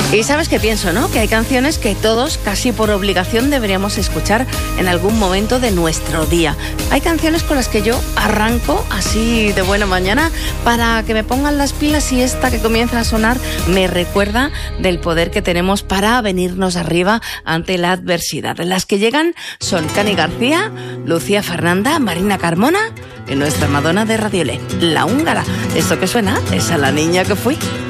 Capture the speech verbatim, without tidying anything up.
Y sabes qué pienso, ¿no? Que hay canciones que todos, casi por obligación, deberíamos escuchar en algún momento de nuestro día. Hay canciones con las que yo arranco así de buena mañana para que me pongan las pilas, y esta que comienza a sonar me recuerda del poder que tenemos para venirnos arriba ante la adversidad. Las que llegan son Cani García, Lucía Fernanda, Marina Carmona y nuestra Madonna de Radiolé, La Húngara. Esto que suena es A la niña que fui.